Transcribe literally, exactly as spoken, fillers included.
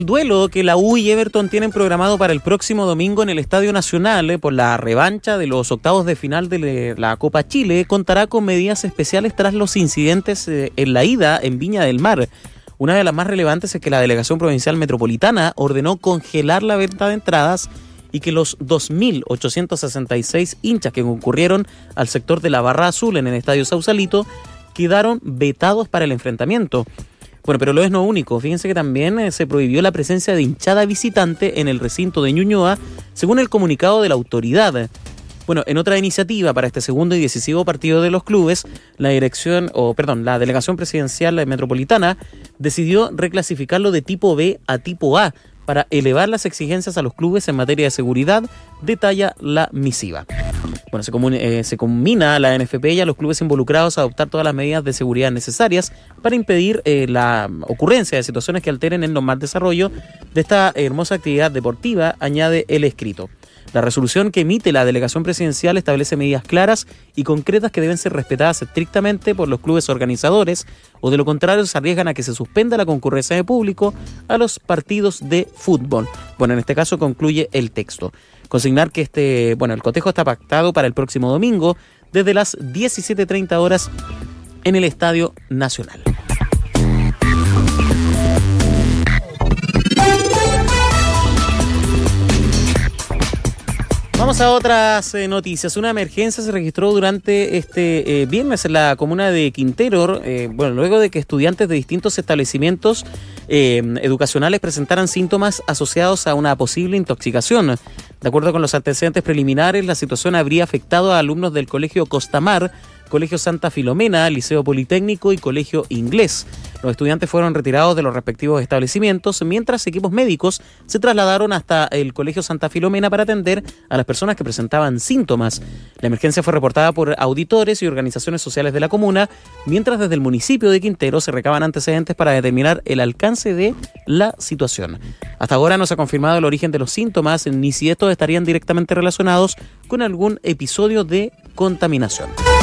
Duelo que la U y Everton tienen programado para el próximo domingo en el Estadio Nacional eh, por la revancha de los octavos de final de la Copa Chile contará con medidas especiales tras los incidentes eh, en la ida en Viña del Mar. Una de las más relevantes es que la Delegación Provincial Metropolitana ordenó congelar la venta de entradas y que los dos mil ochocientos sesenta y seis hinchas que concurrieron al sector de la Barra Azul en el Estadio Sausalito quedaron vetados para el enfrentamiento. Bueno, pero lo es no único. Fíjense que también eh, se prohibió la presencia de hinchada visitante en el recinto de Ñuñoa, según el comunicado de la autoridad. Bueno, en otra iniciativa para este segundo y decisivo partido de los clubes, la dirección, o perdón, la Delegación Presidencial Metropolitana decidió reclasificarlo de tipo B a tipo A para elevar las exigencias a los clubes en materia de seguridad, detalla la misiva. Bueno, se, comun- eh, se combina a la N F P y a los clubes involucrados a adoptar todas las medidas de seguridad necesarias para impedir eh, la ocurrencia de situaciones que alteren el normal desarrollo de esta hermosa actividad deportiva, añade el escrito. La resolución que emite la Delegación Presidencial establece medidas claras y concretas que deben ser respetadas estrictamente por los clubes organizadores, o de lo contrario se arriesgan a que se suspenda la concurrencia de público a los partidos de fútbol. Bueno, en este caso concluye el texto. Consignar que este, bueno, el cotejo está pactado para el próximo domingo desde las diecisiete treinta horas en el Estadio Nacional. Vamos a otras eh, noticias. Una emergencia se registró durante este eh, viernes en la comuna de Quintero, eh, bueno, luego de que estudiantes de distintos establecimientos eh, educacionales presentaran síntomas asociados a una posible intoxicación. De acuerdo con los antecedentes preliminares, la situación habría afectado a alumnos del Colegio Costamar, Colegio Santa Filomena, Liceo Politécnico y Colegio Inglés. Los estudiantes fueron retirados de los respectivos establecimientos, mientras equipos médicos se trasladaron hasta el Colegio Santa Filomena para atender a las personas que presentaban síntomas. La emergencia fue reportada por auditores y organizaciones sociales de la comuna, mientras desde el municipio de Quintero se recaban antecedentes para determinar el alcance de la situación. Hasta ahora no se ha confirmado el origen de los síntomas ni si estos estarían directamente relacionados con algún episodio de contaminación.